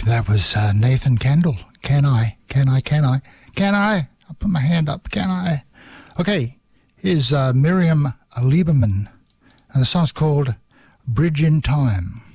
That was Nathan Kendall. Can I? I'll put my hand up. Can I? Okay, here's Miriam Lieberman, and the song's called Bridge in Time.